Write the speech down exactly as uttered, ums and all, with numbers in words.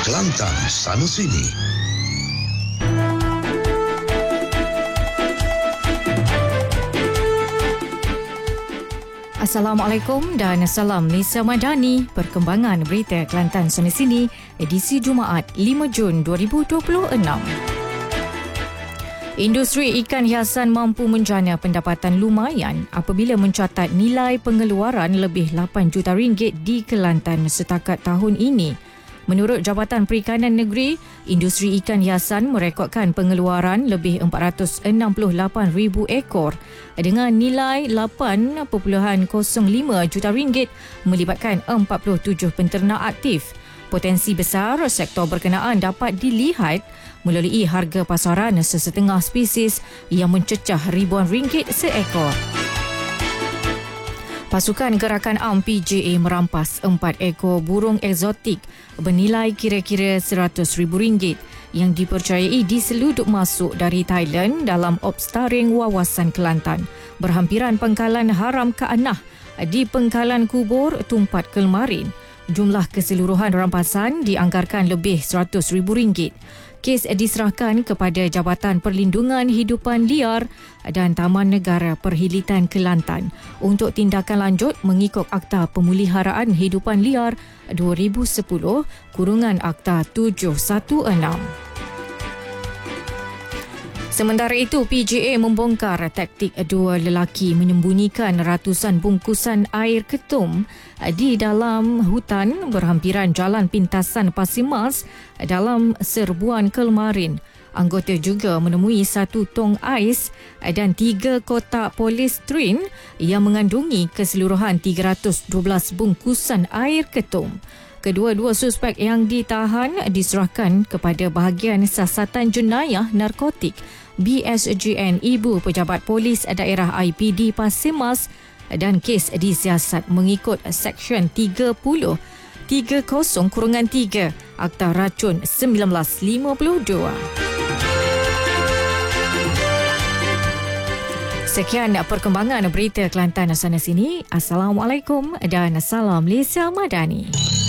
Kelantan sana sini. Assalamualaikum dan salam Nisa Madani. Perkembangan berita Kelantan sana sini, edisi Jumaat lima Jun dua ribu dua puluh enam. Industri ikan hiasan mampu menjana pendapatan lumayan apabila mencatat nilai pengeluaran lebih lapan juta ringgit di Kelantan setakat tahun ini. Menurut Jabatan Perikanan Negeri, industri ikan hiasan merekodkan pengeluaran lebih empat ratus enam puluh lapan ribu ekor dengan nilai lapan perpuluhan kosong lima juta ringgit melibatkan empat puluh tujuh penternak aktif. Potensi besar sektor berkenaan dapat dilihat melalui harga pasaran sesetengah spesies yang mencecah ribuan ringgit seekor. Pasukan Gerakan Am P J A merampas empat ekor burung eksotik bernilai kira-kira seratus ribu ringgit yang dipercayai diseluduk masuk dari Thailand dalam Opstaring Wawasan Kelantan, berhampiran pangkalan Haram Kaanah di Pengkalan Kubur, Tumpat Kelmarin. Jumlah keseluruhan rampasan dianggarkan lebih seratus ribu ringgit. Kes diserahkan kepada Jabatan Perlindungan Hidupan Liar dan Taman Negara Perhilitan Kelantan untuk tindakan lanjut mengikut Akta Pemeliharaan Hidupan Liar dua ribu sepuluh kurungan Akta tujuh satu enam. Sementara itu, P J A membongkar taktik dua lelaki menyembunyikan ratusan bungkusan air ketum di dalam hutan berhampiran Jalan Pintasan Pasir Mas dalam Serbuan Kelmarin. Anggota juga menemui satu tong ais dan tiga kotak polistrin yang mengandungi keseluruhan tiga ratus dua belas bungkusan air ketum. Kedua-dua suspek yang ditahan diserahkan kepada Bahagian Siasatan Jenayah Narkotik B S J N Ibu Pejabat Polis Daerah I P D Pasir Mas dan kes disiasat mengikut Seksyen tiga puluh tiga kosong kurungan tiga Akta Racun seribu sembilan ratus lima puluh dua. Sekian perkembangan berita Kelantan sana sini. Assalamualaikum dan salam Malaysia Madani.